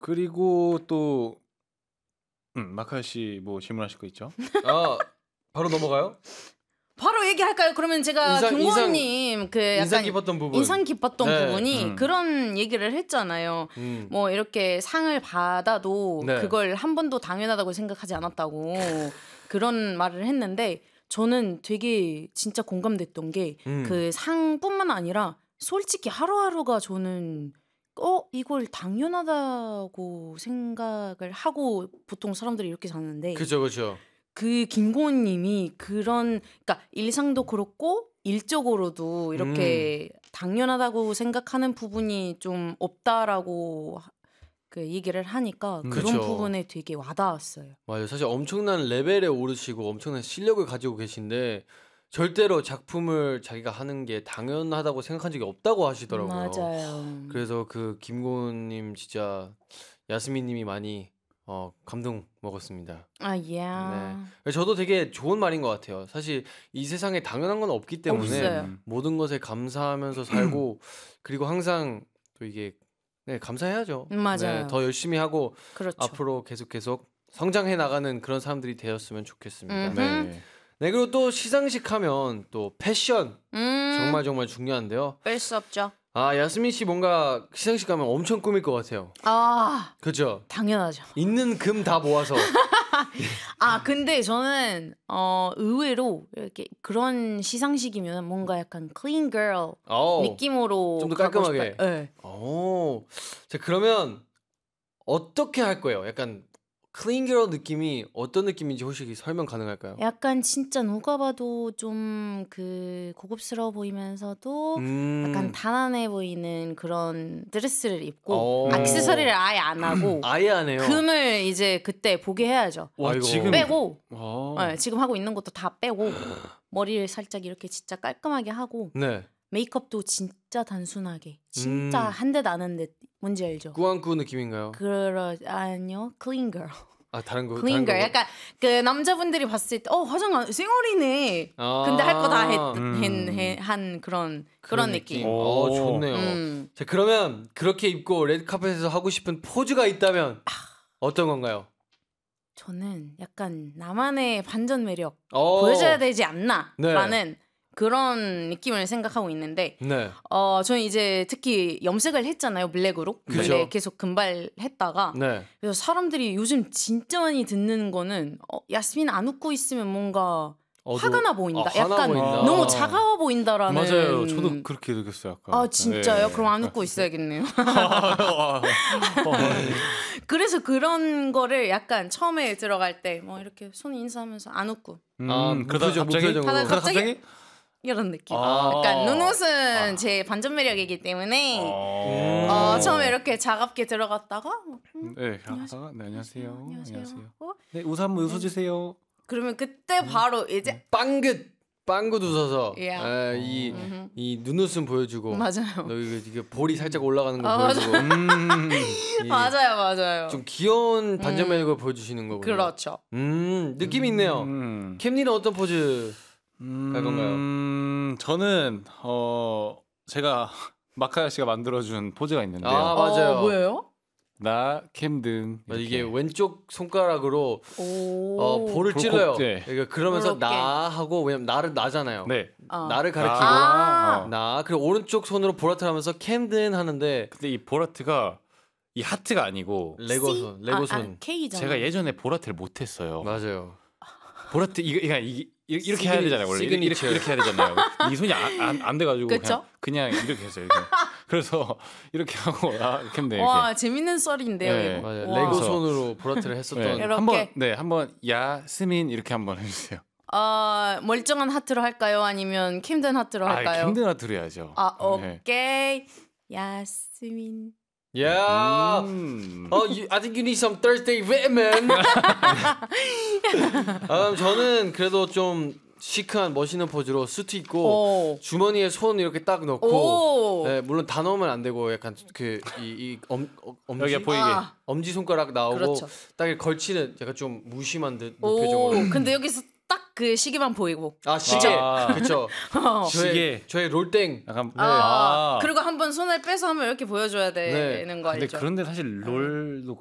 그리고 또 마카야 씨 뭐 질문하실 거 있죠? 아 바로 넘어가요? 바로 얘기할까요? 그러면 제가 김고은님 그 약간 인상 깊었던 부분, 인상 깊었던 네. 부분이 그런 얘기를 했잖아요. 뭐 이렇게 상을 받아도 네. 그걸 한 번도 당연하다고 생각하지 않았다고 그런 말을 했는데 저는 되게 진짜 공감됐던 게 그 상뿐만 아니라 솔직히 하루하루가 저는 이걸 당연하다고 생각을 하고 보통 사람들이 이렇게 사는데 그죠. 그 김고은님이 그러니까 일상도 그렇고 일적으로도 이렇게 당연하다고 생각하는 부분이 좀 없다라고 그 얘기를 하니까 그런 그쵸. 부분에 되게 와닿았어요. 맞아요. 사실 엄청난 레벨에 오르시고 엄청난 실력을 가지고 계신데 절대로 작품을 자기가 하는 게 당연하다고 생각한 적이 없다고 하시더라고요. 맞아요. 그래서 그 김고은님 진짜 야스민님이 많이 감동 먹었습니다. 아, 예. 네. 저도 되게 좋은 말인 것 같아요. 사실 이 세상에 당연한 건 없기 때문에 없어요. 모든 것에 감사하면서 살고 그리고 항상 또 이게 감사해야죠. 맞아요. 네, 더 열심히 하고 그렇죠. 앞으로 계속 성장해 나가는 그런 사람들이 되었으면 좋겠습니다. 네. 네, 그리고 또 시상식 하면 또 패션 정말 중요한데요. 뺄 수 없죠. 아, 야스민 씨 뭔가 시상식 가면 엄청 꾸밀 것 같아요. 아, 그렇죠? 당연하죠. 있는 금 다 모아서. 아, 근데 저는 의외로 이렇게 그런 시상식이면 뭔가 약간 clean girl 느낌으로 좀 더 가고 깔끔하게. 싶어요. 네. 자, 그러면 어떻게 할 거예요? 약간 클린 girl 느낌이 어떤 느낌인지 혹시 설명 가능할까요? 약간 진짜 누가 봐도 좀 그 고급스러워 보이면서도 약간 단안해 보이는 그런 드레스를 입고 액세서리를 아예 안 하고 아예 안 해요. 금을 이제 그때 보게 해야죠. 와, 아이고. 지금 빼고 네, 지금 하고 있는 것도 다 빼고 머리를 살짝 이렇게 진짜 깔끔하게 하고 네. 메이크업도 진짜 단순하게 진짜 한 대 나는 듯 뭔지 알죠? 꾸안꾸 느낌인가요? 아니요 클린 걸. 아, 다른 거. 클린 걸. 약간 그 남자분들이 봤을 때 화장 안 쌩얼이네. 근데 할 거 다 한 그런 느낌. 좋네요. 자, 그러면 그렇게 입고 레드카펫에서 하고 싶은 포즈가 있다면 어떤 건가요? 저는 약간 나만의 반전 매력 보여줘야 되지 않나라는 그런 느낌을 생각하고 있는데 저는 이제 특히 염색을 했잖아요. 블랙으로. 근데 계속 금발했다가 그래서 사람들이 요즘 진짜 많이 듣는 거는 야스민 안 웃고 있으면 뭔가 화가 나 보인다. 약간 너무 차가워 보인다라는. 맞아요. 저도 그렇게 느꼈어요. 약간. 아 진짜요? 그럼 안 웃고 있어야겠네요. 그래서 그런 거를 약간 처음에 들어갈 때 뭐 이렇게 손 인사하면서 안 웃고. 그러다 갑자기 이런 느낌. 약간 눈웃은 제 반전 매력이기 때문에 처음에 이렇게 차갑게 들어갔다가 안녕하세요. 네, 웃어 한번 웃어주세요. 그러면 그때 바로 이제 빵긋 웃어서 이 눈웃음 보여주고 맞아요. 이게 볼이 살짝 올라가는 거 보여주고 맞아요. 좀 귀여운 반전 매력을 보여주시는 거군요. 그렇죠. 느낌이 있네요. 캠리는 어떤 포즈 갈 건가요? 저는 제가 마카야 씨가 만들어준 포즈가 있는데요. 아 맞아요. 뭐예요? 나 캠든 이게 왼쪽 손가락으로 볼을 찔러요. 그러니까 그러면서 나 하고 왜냐면 나를 나잖아요. 나를 가리키고 나 그리고 오른쪽 손으로 보라트 하면서 캠든 하는데 근데 이 보라트가 이 하트가 아니고 레고손 K잖아. 제가 예전에 보라트를 못했어요. 맞아요. 보라트 이렇게 해야 되잖아요. 원래 이렇게 해야 되잖아요. 이 손이 안 돼가지고 그냥 이렇게 했어요. 이렇게. 그래서 이렇게 하고 캠든 와 재밌는 썰인데요. 맞아요. 레고 손으로 보라트를 했었던. 한번 야스민 이렇게 한번 해주세요. 멀쩡한 하트로 할까요? 아니면 캠든 하트로 할까요? 캠든 하트로 해야죠. 오케이. 야스민. Yeah. I think you need some Thursday vitamin. 저는 그래도 좀 시크한 멋있는 포즈로 수트 입고 주머니에 손 이렇게 딱 넣고 물론 다 넣으면 안 되고 약간 엄지 보이게 엄지 손가락 나오고 딱 걸치는 약간 좀 무심한 듯 무표정으로. 근데 여기서 딱 그 시계만 보이고. 시계. 그렇죠. 저의 롤땡. 약간 그리고 한번 손을 빼서 한번 이렇게 보여줘야 되는 거 알죠? 근데 그런데 사실 롤도